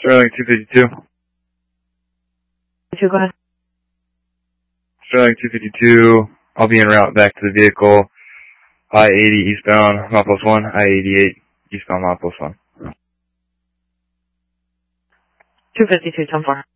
Sterling 252. Go ahead. Sterling 252. I'll be en route back to the vehicle. I-80 eastbound, mile plus 1. I-88 eastbound, mile plus 1. 252, 10-4.